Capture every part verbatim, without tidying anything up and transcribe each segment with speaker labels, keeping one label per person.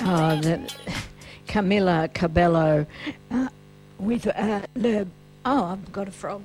Speaker 1: Oh, the Camila Cabello uh, with uh, Le... Oh, I've got a frog.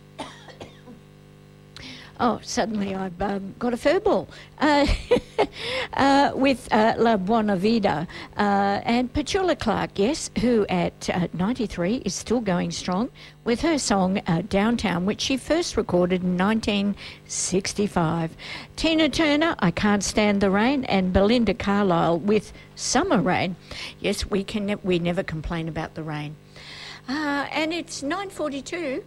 Speaker 1: Oh, suddenly I've um, got a furball. Uh, uh, with uh, La Buona Vida uh, and Petula Clark, yes, who at uh, ninety-three is still going strong with her song uh, Downtown, which she first recorded in nineteen sixty-five. Tina Turner, I Can't Stand the Rain, and Belinda Carlisle with Summer Rain. Yes, we can. Ne- we never complain about the rain. Uh, and it's nine forty-two.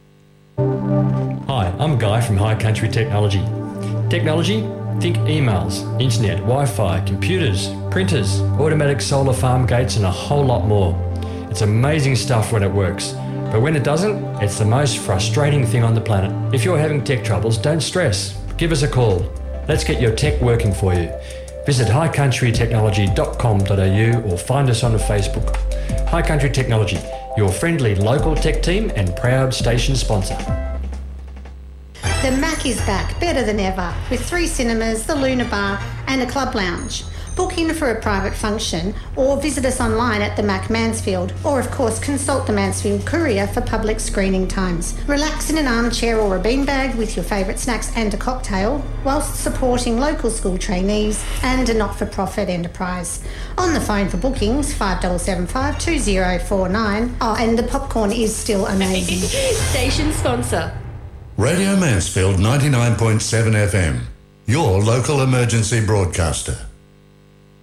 Speaker 2: Hi, I'm Guy from High Country Technology. Technology? Think emails, internet, Wi-Fi, computers, printers, automatic solar farm gates and a whole lot more. It's amazing stuff when it works, but when it doesn't, it's the most frustrating thing on the planet. If you're having tech troubles, don't stress. Give us a call. Let's get your tech working for you. Visit high country technology dot com dot a u or find us on Facebook. High Country Technology, your friendly local tech team and proud station sponsor.
Speaker 3: The Mac is back, better than ever, with three cinemas, the Luna Bar and a club lounge. Book in for a private function or visit us online at the Mac Mansfield, or of course consult the Mansfield Courier for public screening times. Relax in an armchair or a beanbag with your favourite snacks and a cocktail whilst supporting local school trainees and a not-for-profit enterprise. On the phone for bookings, five seven seven five, two zero four nine. Oh, and the popcorn is still amazing.
Speaker 4: Station sponsor.
Speaker 5: Radio Mansfield ninety-nine point seven F M, your local emergency broadcaster.